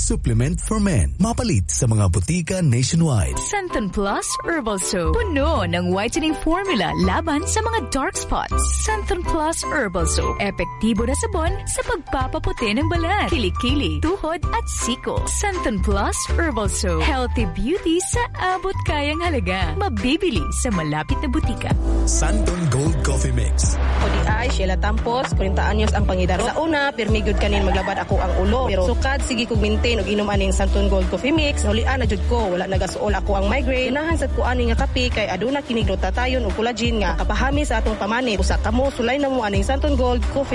supplement for men. Mapalit sa mga butika nationwide. Santon Plus Herbal Soap. Puno ng whitening formula laban sa mga dark spots. Santon Plus Herbal Soap. Epektibo na sabon sa pagpapaputi ng balat, kilikili, tuhod at siko. Santon Plus Herbal Soap. Healthy beauty sa abot kayang halaga. Mabibili sa malapit na butika. Santon Gold Coffee Mix. O di ay, Sheila Tampos, 40 anyos ang pangidaro. Sa una, pirmigod kanin maglabad ako ang ulo. Pero sukad, sige kong maintain og inom aning Santon Gold Coffee Mix. Hulian na jud ko, wala nagasuol ako ang migraine. Unahan sad ko ani nga kape kay aduna kinig glutatayon o collagen nga kapahami sa atong pamani. Usa kamo sulay na mo aning Santon Gold Coffee